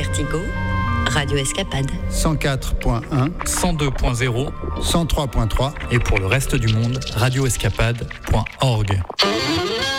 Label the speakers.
Speaker 1: Vertigo, Radio Escapade.
Speaker 2: 104.1,
Speaker 3: 102.0,
Speaker 2: 103.3
Speaker 3: et pour le reste du monde, radioescapade.org.